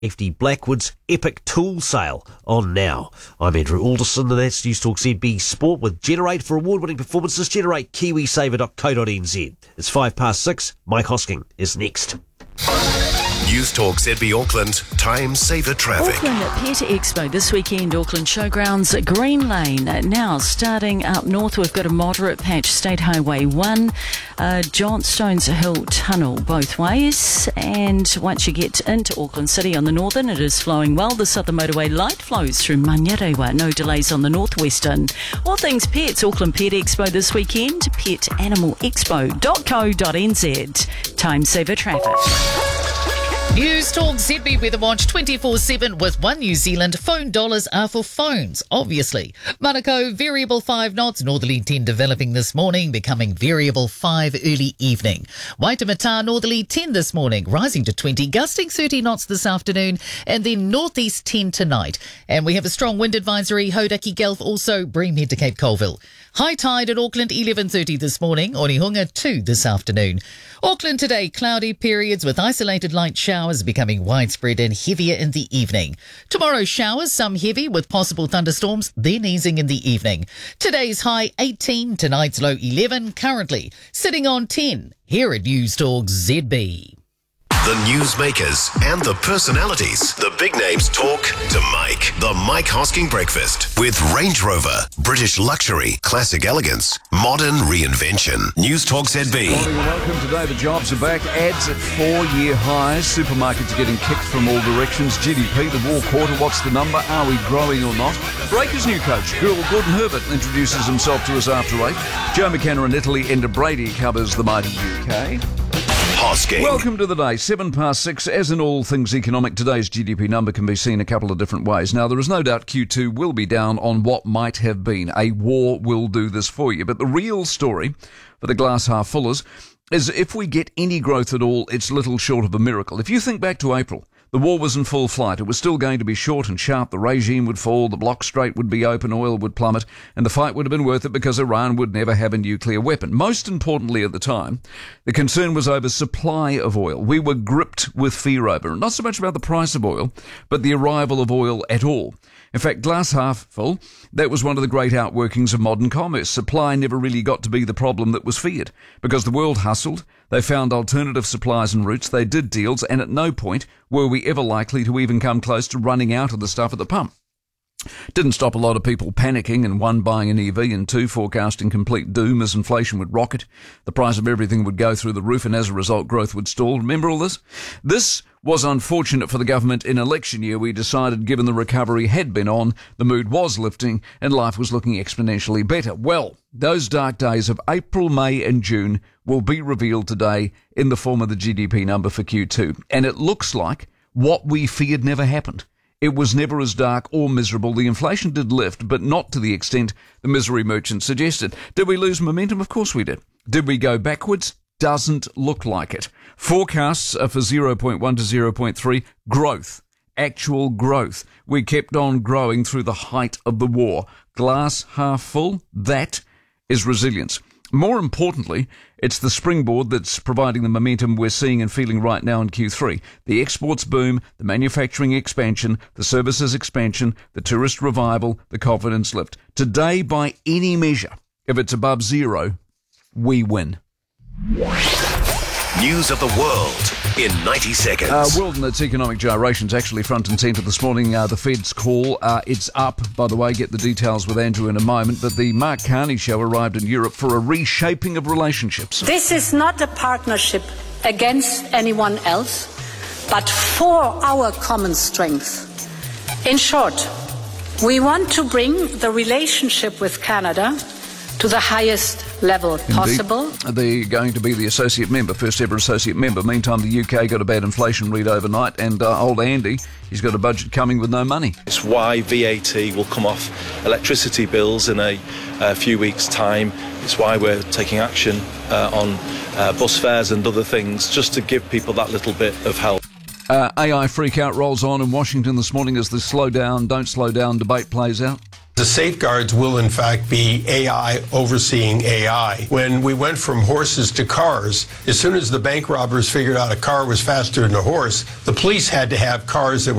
FD Blackwood's epic tool sale on now. I'm Andrew Alderson, and that's News Talk ZB Sport with Generate for award-winning performances. Generate KiwiSaver.co.nz. It's 6:05. Mike Hosking is next. News Talk ZB Auckland, Time Saver Traffic. Auckland Pet Expo this weekend, Auckland Showgrounds, Green Lane. Now, starting up north, we've got a moderate patch, State Highway 1, Johnstones Hill Tunnel both ways. And once you get into Auckland City on the northern, it is flowing well. The southern motorway light flows through Manurewa. No delays on the northwestern. All things pets, Auckland Pet Expo this weekend, petanimalexpo.co.nz. Time Saver Traffic. News Talk ZB Weather Watch 24/7 with One New Zealand. Phone dollars are for phones, obviously. Manukau, variable 5 knots. Northerly 10 developing this morning, becoming variable 5 early evening. Waitemata, northerly 10 this morning, rising to 20, gusting 30 knots this afternoon, and then northeast 10 tonight. And we have a strong wind advisory, Hauraki Gulf, also Breamhead to Cape Colville. High tide at Auckland, 11:30 this morning, Onehunga 2 this afternoon. Auckland today, cloudy periods with isolated light showers becoming widespread and heavier in the evening. Tomorrow, showers, some heavy with possible thunderstorms, then easing in the evening. Today's high 18, tonight's low 11, currently sitting on 10 here at News Talk ZB. The newsmakers and the personalities. The big names talk to Mike. The Mike Hosking Breakfast with Range Rover. British luxury, classic elegance, modern reinvention. News Talk ZB. Morning and welcome. Today the jobs are back. Ads at 4-year highs. Supermarkets are getting kicked from all directions. GDP, the war quarter. What's the number? Are we growing or not? Breakers' new coach, Gordon Herbert, introduces himself to us after 8. Joe McKenna in Italy. Enda Brady covers the mighty UK. Hosking. Welcome to the day, 6:07. As in all things economic, today's GDP number can be seen a couple of different ways. Now, there is no doubt Q2 will be down on what might have been. A war will do this for you. But the real story for the glass half fullers is if we get any growth at all, it's little short of a miracle. If you think back to April, the war was in full flight. It was still going to be short and sharp. The regime would fall, the block strait would be open, oil would plummet, and the fight would have been worth it because Iran would never have a nuclear weapon. Most importantly at the time, the concern was over supply of oil. We were gripped with fear over, not so much about the price of oil, but the arrival of oil at all. In fact, glass half full, that was one of the great outworkings of modern commerce. Supply never really got to be the problem that was feared, because the world hustled, they found alternative supplies and routes, they did deals, and at no point were we ever likely to even come close to running out of the stuff at the pump. Didn't stop a lot of people panicking and one, buying an EV and two, forecasting complete doom as inflation would rocket. The price of everything would go through the roof and as a result growth would stall. Remember all this? This was unfortunate for the government in election year. We decided given the recovery had been on, the mood was lifting and life was looking exponentially better. Well, those dark days of April, May and June will be revealed today in the form of the GDP number for Q2. And it looks like what we feared never happened. It was never as dark or miserable. The inflation did lift, but not to the extent the misery merchant suggested. Did we lose momentum? Of course we did. Did we go backwards? Doesn't look like it. Forecasts are for 0.1 to 0.3 growth. Actual growth. We kept on growing through the height of the war. Glass half full, that is resilience. More importantly, it's the springboard that's providing the momentum we're seeing and feeling right now in Q3. The exports boom, the manufacturing expansion, the services expansion, the tourist revival, the confidence lift. Today, by any measure, if it's above zero, we win. News of the world in 90 seconds. World and its economic gyrations actually front and centre this morning. The Fed's call, it's up. By the way, get the details with Andrew in a moment. But the Mark Carney show arrived in Europe for a reshaping of relationships. This is not a partnership against anyone else, but for our common strength. In short, we want to bring the relationship with Canada to the highest level possible. Indeed. They're going to be the associate member, first ever associate member. Meantime, the UK got a bad inflation read overnight, and old Andy, he's got a budget coming with no money. It's why VAT will come off electricity bills in a few weeks' time. It's why we're taking action on bus fares and other things, just to give people that little bit of help. AI freakout rolls on in Washington this morning as the slow down, don't slow down debate plays out. The safeguards will, in fact, be AI overseeing AI. When we went from horses to cars, as soon as the bank robbers figured out a car was faster than a horse, the police had to have cars that were